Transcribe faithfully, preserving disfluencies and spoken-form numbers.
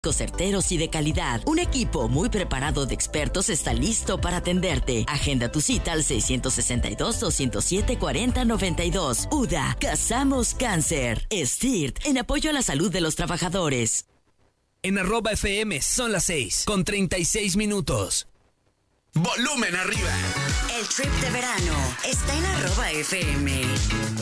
certeros y de calidad. Un equipo muy preparado de expertos está listo para atenderte. Agenda tu cita al seis seis dos, dos cero siete, cuatro cero nueve dos. U D A, Cazamos Cáncer. S T I R T, en apoyo a la salud de los trabajadores. En arroba F M son las seis con treinta y seis minutos. Volumen arriba. El trip de verano está en arroba F M.